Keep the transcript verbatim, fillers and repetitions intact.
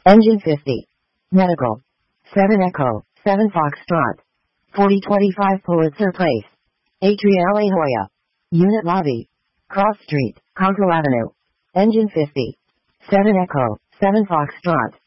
Engine fifty. Medical. seven Echo, seven Foxtrot. forty twenty-five Pulitzer Place. Atria La Jolla. Unit Lobby. Cross Street, Conco Avenue. Engine fifty. seven Echo, seven Foxtrot.